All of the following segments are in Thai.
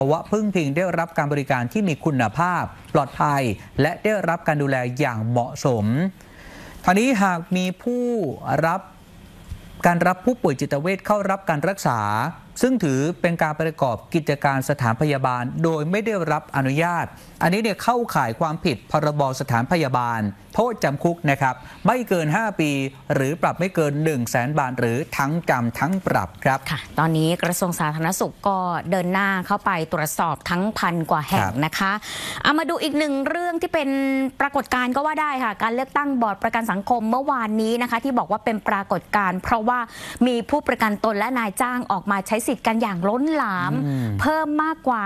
ว่าพึ่งพิงได้รับการบริการที่มีคุณภาพปลอดภัยและได้รับการดูแลอย่างเหมาะสมทางนี้หากมีผู้รับผู้ป่วยจิตเวชเข้ารับการรักษาซึ่งถือเป็นการประกอบกิจการสถานพยาบาลโดยไม่ได้รับอนุญาตอันนี้เข้าข่ายความผิดพรบสถานพยาบาลโทษจำคุกนะครับไม่เกิน5ปีหรือปรับไม่เกิน 100,000 บาทหรือทั้งจำทั้งปรับครับค่ะตอนนี้กระทรวงสาธารณสุขก็เดินหน้าเข้าไปตรวจสอบทั้ง1,000 กว่าแห่งนะคะเอามาดูอีกหนึ่งเรื่องที่เป็นปรากฏการณ์ก็ว่าได้ค่ะการเลือกตั้งบอร์ดประกันสังคมเมื่อวานนี้นะคะที่บอกว่าเป็นปรากฏการณ์เพราะว่ามีผู้ประกันตนและนายจ้างออกมาใช้สิทธิ์กันอย่างล้นหลามเพิ่มมากกว่า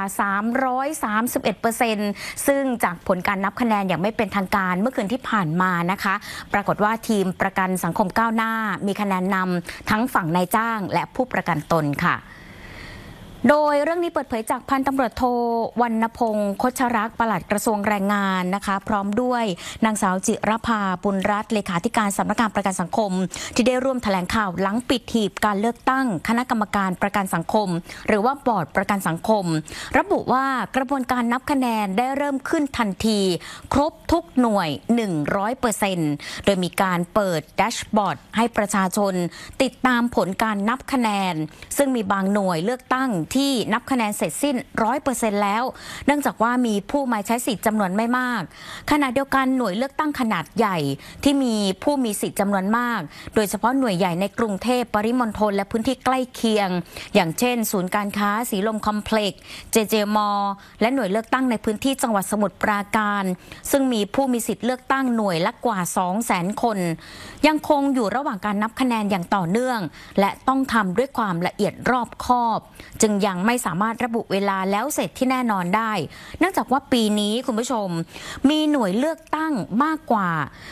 331%ซึ่งจากผลการนับคะแนนอย่างไม่เป็นทางการเมื่อคืนที่ผ่านมานะคะปรากฏว่าทีมประกันสังคมก้าวหน้ามีคะแนนนำทั้งฝั่งนายจ้างและผู้ประกันตนค่ะโดยเรื่องนี้เปิดเผยจากพันตำรวจโทวรรณพงศ์คชรักษ์ปลัดกระทรวงแรงงานนะคะพร้อมด้วยนางสาวจิรภาปุณรัตน์เลขาธิการสำนักงานประกันสังคมที่ได้ร่วมแถลงข่าวหลังปิดหีบการเลือกตั้งคณะกรรมการประกันสังคมหรือว่าบอร์ดประกันสังคมระบุว่ากระบวนการนับคะแนนได้เริ่มขึ้นทันทีครบทุกหน่วย 100% โดยมีการเปิดแดชบอร์ดให้ประชาชนติดตามผลการนับคะแนนซึ่งมีบางหน่วยเลือกตั้งที่นับคะแนนเสร็จสิ้น 100% แล้วเนื่องจากว่ามีผู้มาใช้สิทธิ์จำนวนไม่มากขณะเดียวกันหน่วยเลือกตั้งขนาดใหญ่ที่มีผู้มีสิทธิ์จำนวนมากโดยเฉพาะหน่วยใหญ่ในกรุงเทพปริมณฑลและพื้นที่ใกล้เคียงอย่างเช่นศูนย์การค้าสีลมคอมเพล็กซ์เจเจมอและหน่วยเลือกตั้งในพื้นที่จังหวัดสมุทรปราการซึ่งมีผู้มีสิทธิ์เลือกตั้งหน่วยละกว่า 200,000 คนยังคงอยู่ระหว่างการนับคะแนนอย่างต่อเนื่องและต้องทำด้วยความละเอียดรอบคอบจึงยังไม่สามารถระบุเวลาแล้วเสร็จที่แน่นอนได้เนื่องจากว่าปีนี้คุณผู้ชมมีหน่วยเลือกตั้งมากกว่า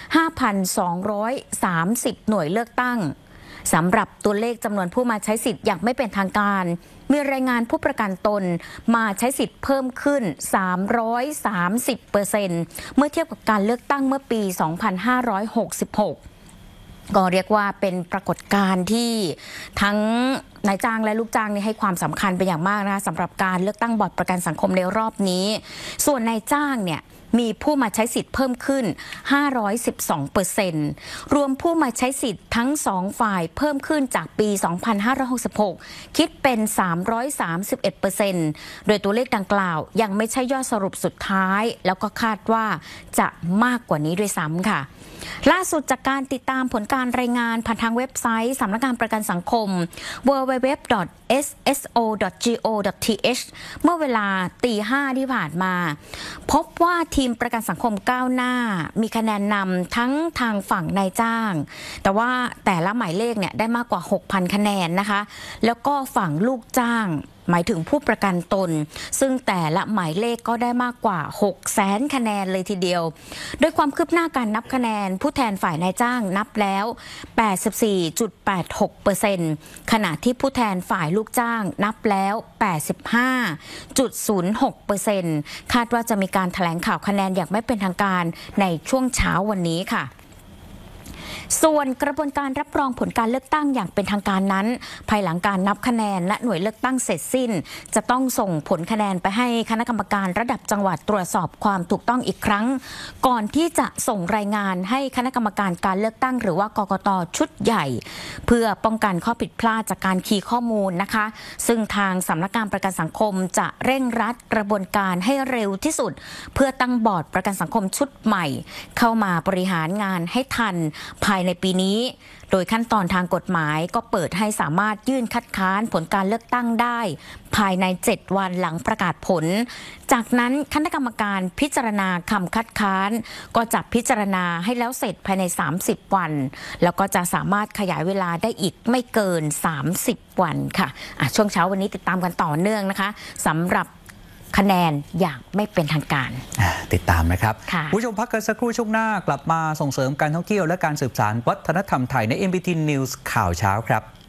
5,230 หน่วยเลือกตั้งสำหรับตัวเลขจำนวนผู้มาใช้สิทธิ์อย่างไม่เป็นทางการมีรายงานผู้ประกันตนมาใช้สิทธิ์เพิ่มขึ้น 330% เมื่อเทียบกับการเลือกตั้งเมื่อปี 2566ก็เรียกว่าเป็นปรากฏการณ์ที่ทั้งนายจ้างและลูกจ้างนี่ให้ความสำคัญเป็นอย่างมากนะคะสำหรับการเลือกตั้งบอร์ดประกันสังคมในรอบนี้ส่วนนายจ้างเนี่ยมีผู้มาใช้สิทธิ์เพิ่มขึ้น 512% รวมผู้มาใช้สิทธิ์ทั้ง2ฝ่ายเพิ่มขึ้นจากปี 2566 คิดเป็น 331% โดยตัวเลขดังกล่าวยังไม่ใช่ยอดสรุปสุดท้ายแล้วก็คาดว่าจะมากกว่านี้ด้วยซ้ำค่ะล่าสุดจากการติดตามผลการรายงานผ่านทางเว็บไซต์สำนักงานประกันสังคม www.sso.go.th เมื่อเวลา 5:00 ที่ผ่านมาพบว่าทีมประกันสังคมก้าวหน้ามีคะแนนนำทั้งทางฝั่งนายจ้างแต่ว่าแต่ละหมายเลขเนี่ยได้มากกว่า 6,000 คะแนนนะคะแล้วก็ฝั่งลูกจ้างหมายถึงผู้ประกันตนซึ่งแต่ละหมายเลขก็ได้มากกว่า 600,000 คะแนนเลยทีเดียวโดยความคืบหน้าการนับคะแนนผู้แทนฝ่ายนายจ้างนับแล้ว 84.86% ขณะที่ผู้แทนฝ่ายลูกจ้างนับแล้ว 85.06% คาดว่าจะมีการแถลงข่าวคะแนนอย่างไม่เป็นทางการในช่วงเช้าวันนี้ค่ะส่วนกระบวนการรับรองผลการเลือกตั้งอย่างเป็นทางการนั้นภายหลังการนับคะแนนและหน่วยเลือกตั้งเสร็จสิ้นจะต้องส่งผลคะแนนไปให้คณะกรรมการระดับจังหวัดตรวจสอบความถูกต้องอีกครั้งก่อนที่จะส่งรายงานให้คณะกรรมการการเลือกตั้งหรือว่ากกต.ชุดใหญ่เพื่อป้องกันข้อผิดพลาดจากการคีย์ข้อมูลนะคะซึ่งทางสำนักงานประกันสังคมจะเร่งรัดกระบวนการให้เร็วที่สุดเพื่อตั้งบอร์ดประกันสังคมชุดใหม่เข้ามาบริหารงานให้ทันภายในปีนี้โดยขั้นตอนทางกฎหมายก็เปิดให้สามารถยื่นคัดค้านผลการเลือกตั้งได้ภายใน7 วันหลังประกาศผลจากนั้นคณะกรรมการพิจารณาคำคัดค้านก็จะพิจารณาให้แล้วเสร็จภายใน30 วันแล้วก็จะสามารถขยายเวลาได้อีกไม่เกิน30 วันค่ะช่วงเช้าวันนี้ติดตามกันต่อเนื่องนะคะสำหรับคะแนนอย่างไม่เป็นทางการติดตามนะครับผู้ชมพักกันสักครู่ช่วงหน้ากลับมาส่งเสริมการท่องเที่ยวและการสืบสานวัฒนธรรมไทยใน MBT News ข่าวเช้าครับ